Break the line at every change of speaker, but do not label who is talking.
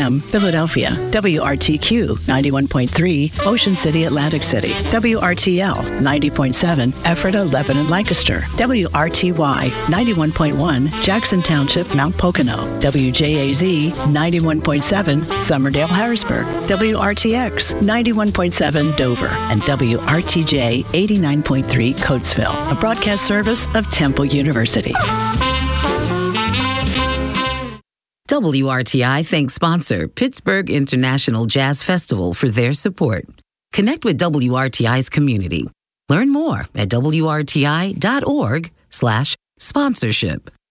FM, Philadelphia. WRTQ 91.3, Ocean City, Atlantic City. WRTL 90.7, Ephrata, Lebanon, Lancaster. WRTY 91.1, Jackson Township, Mount Pocono. WJAZ 91.7, Summerdale, Harrisburg. WRTX 91.7, Dover. And WRTJ 89.3, Coatesville. A broadcast service of Temple University.
WRTI thanks sponsor Pittsburgh International Jazz Festival for their support. Connect with WRTI's community. Learn more at WRTI.org/sponsorship.